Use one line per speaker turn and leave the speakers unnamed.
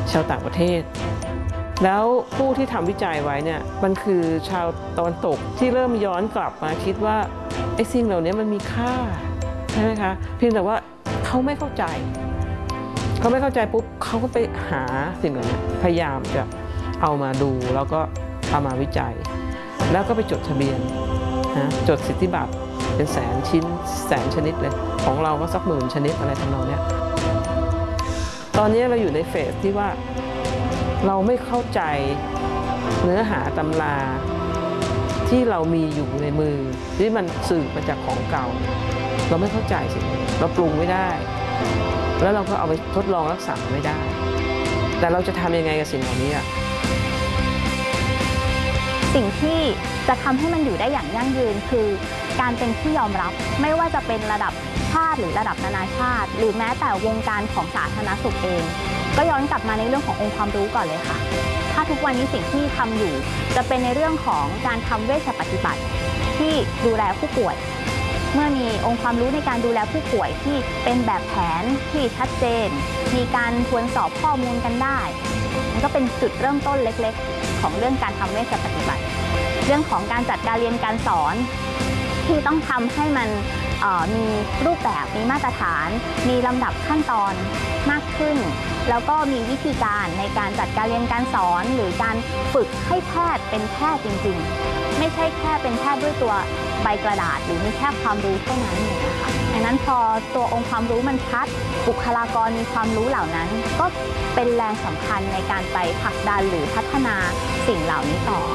ชาวต่างประเทศแล้วผู้ที่ทำวิจัยไว้เนี่ยมันคือชาวตะวันตกที่เริ่มย้อนกลับมาคิดว่าไอ้สิ่งเหล่านี้มันมีค่าใช่ไหมคะเพียงแต่ว่าเขาไม่เข้าใจปุ๊บเขาก็ไปหาสิ่งเหล่านี้พยายามจะเอามาดูแล้วก็เอามาวิจัยแล้วก็ไปจดทะเบียนนะจดสิทธิบัตรเป็นแสนชิ้นแสนชนิดเลยของเราก็สักหมื่นชนิดอะไรทำนองนี้ตอนนี้เราอยู่ในเฟสที่ว่าเราไม่เข้าใจเนื้อหาตำราที่เรามีอยู่ในมือที่มันสืบมาจากของเก่าเราไม่เข้าใจสิ่งนี้เราปรุงไม่ได้แล้วเราก็เอาไปทดลองรักษาไม่ได้แต่เราจะทำยังไงกับสิ่งเหล่านี้
สิ่งที่จะทำให้มันอยู่ได้อย่างยั่งยืนคือการเป็นที่ยอมรับไม่ว่าจะเป็นระดับชาติหรือระดับนานาชาติหรือแม้แต่วงการของสาธารณสุขเองก็ย้อนกลับมาในเรื่องขององค์ความรู้ก่อนเลยค่ะถ้าทุกวันนี้สิ่งที่ทำอยู่จะเป็นในเรื่องของการทำเวชปฏิบัติที่ดูแลผู้ป่วยเมื่อมีองค์ความรู้ในการดูแลผู้ป่วยที่เป็นแบบแผนที่ชัดเจนมีการทวนสอบข้อมูลกันได้มันก็เป็นจุดเริ่มต้นเล็กๆของเรื่องการทำเวชปฏิบัติเรื่องของการจัดการเรียนการสอนที่ต้องทำให้มันมีรูปแบบมีมาตรฐานมีลำดับขั้นตอนมากขึ้นแล้วก็มีวิธีการในการจัดการเรียนการสอนหรือการฝึกให้แพทย์เป็นแพทย์จริงๆไม่ใช่แค่เป็นแพทย์ด้วยตัวใบกระดาษหรือมีแค่ความรู้เท่านั้นนะคะดังนั้นพอตัวองค์ความรู้มันชัดบุคลากรมีความรู้เหล่านั้นก็เป็นแรงสำคัญในการไปผลักดันหรือพัฒนาสิ่งเหล่านี้ต่อ